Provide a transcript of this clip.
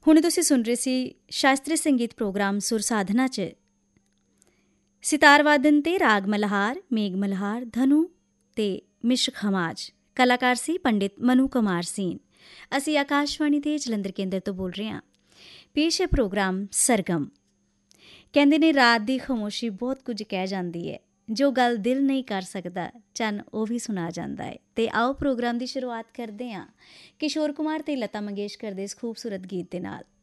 ਹੁਣ ਤੁਸੀਂ ਸੁਣ ਰਹੇ ਸੀ ਸ਼ਾਸਤਰੀ ਸੰਗੀਤ ਪ੍ਰੋਗਰਾਮ ਸੁਰ ਸਾਧਨਾ 'ਚ ਸਿਤਾਰ ਵਾਦਨ ਤੇ ਰਾਗ ਮਲਹਾਰ, ਮੇਘ ਮਲਹਾਰ, ਧਨੂ ਤੇ ਮਿਸ਼ਕ ਹਮਾਜ। ਕਲਾਕਾਰ ਸੀ ਪੰਡਿਤ ਮਨੂ ਕੁਮਾਰ ਸੀਨ। ਅਸੀਂ ਆਕਾਸ਼ਵਾਣੀ ਦੇ ਜਲੰਧਰ ਕੇਂਦਰ ਤੋਂ ਬੋਲ ਰਹੇ ਹਾਂ। ਪੇਸ਼ ਹੈ ਪ੍ਰੋਗਰਾਮ ਸਰਗਮ। ਕਹਿੰਦੇ ਨੇ ਰਾਤ ਦੀ ਖਾਮੋਸ਼ੀ ਬਹੁਤ ਕੁਝ ਕਹਿ ਜਾਂਦੀ ਹੈ। ਜੋ ਗੱਲ ਦਿਲ ਨਹੀਂ ਕਰ ਸਕਦਾ ਚੰਨ ਉਹ ਵੀ ਸੁਣਾ ਜਾਂਦਾ ਹੈ। ਤੇ ਆਓ ਪ੍ਰੋਗਰਾਮ ਦੀ ਸ਼ੁਰੂਆਤ ਕਰਦੇ ਹਾਂ ਕਿਸ਼ੋਰ ਕੁਮਾਰ ਤੇ ਲਤਾ ਮੰਗੇਸ਼ਕਰ ਦੇ ਇਸ ਖੂਬਸੂਰਤ ਗੀਤ ਦੇ ਨਾਲ।